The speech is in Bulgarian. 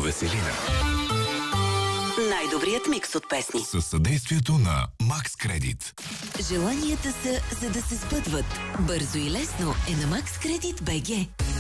Веселина. Най-добрият микс от песни. Със съдействието на Макс Кредит. Желанията са, за да се сбъдват. Бързо и лесно е на Макс Кредит БГ.